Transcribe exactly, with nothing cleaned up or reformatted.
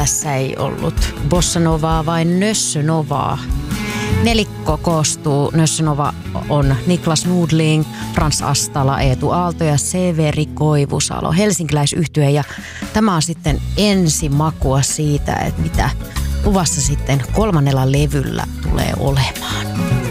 tässä ei ollut bossanovaa vai nössönovaa. Nelikko koostuu. Nössönova on Niklas Nudling, Frans Astala, Eetu Aalto ja Severi Koivusalo, helsinkiläisyhtye. Ja tämä on sitten ensimakua siitä, että mitä luvassa sitten kolmannella levyllä tulee olemaan.